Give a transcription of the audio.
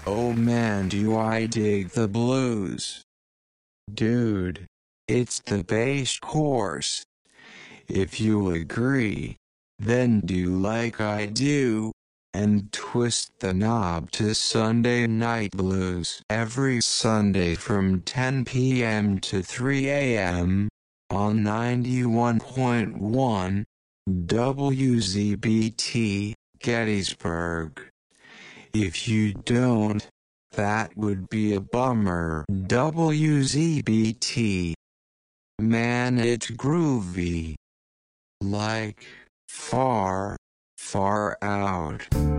Oh man, do I dig the blues. Dude, it's the bass course. If you agree, then do like I do, and twist the knob to Sunday Night Blues every Sunday from 10 p.m. to 3 a.m. on 91.1 WZBT, Gettysburg. If you don't, that would be a bummer. WZBT. Man, it's groovy. Like, far, far out.